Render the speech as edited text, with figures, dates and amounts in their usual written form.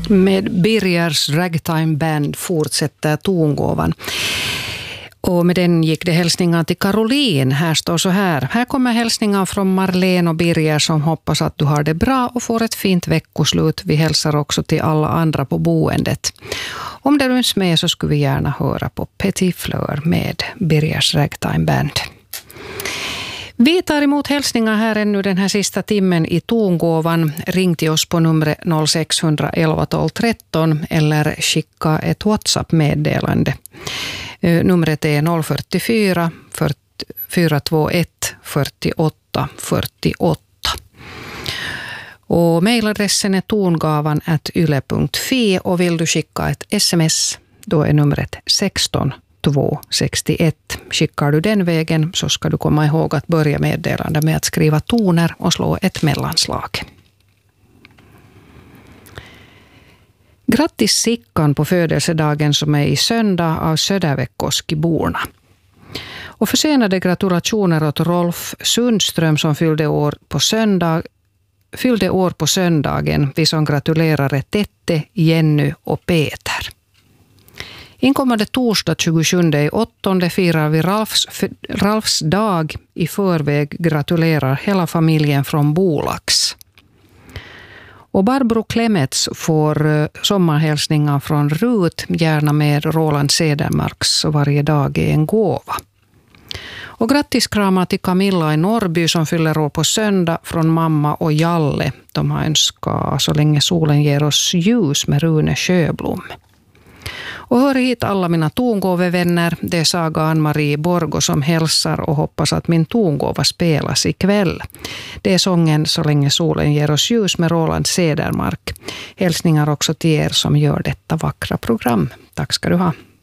Med Birgers Ragtime Band fortsätter tongåvan. Och med den gick det hälsningar till Caroline. Här står så här. Här kommer hälsningar från Marlene och Birger som hoppas att du har det bra och får ett fint veckoslut. Vi hälsar också till alla andra på boendet. Om det ryms med så skulle vi gärna höra på Petit Fleur med Birgers Ragtime Band. Vi tar emot hälsningar här ännu den här sista timmen i tongåvan. Ring till oss på numret 0611 12 13 eller skicka ett WhatsApp-meddelande. Numret är 044 421 48 48. Och mejladressen är tongavan@yle.fi och vill du skicka ett sms då är numret 16 261. Skickar du den vägen så ska du komma ihåg att börja meddelande med att skriva toner och slå ett mellanslag. Grattis Sickan på födelsedagen som är i söndag av Söderväckoskiborna. Och försenade gratulationer åt Rolf Sundström som fyllde år på söndagen. Vi som gratulerar är Tette, Jenny och Peter. Inkommande torsdag 27/8 firar vi Ralfs dag. I förväg gratulerar hela familjen från Bolax. Och Barbro Klemets får sommarhälsningar från Rut, gärna med Roland Cedermarks varje dag är en gåva. Och grattis kramar till Camilla i Norrby som fyller år på söndag från mamma och Jalle. De har önskat Så länge solen ger oss ljus med Rune Sjöblom. Och hör hit alla mina tongåvevänner. Det är Saga Ann-Marie Borgo som hälsar och hoppas att min tongåva spelas ikväll. Det är sången Så länge solen ger oss ljus med Roland Cedermark. Hälsningar också till er som gör detta vackra program. Tack ska du ha.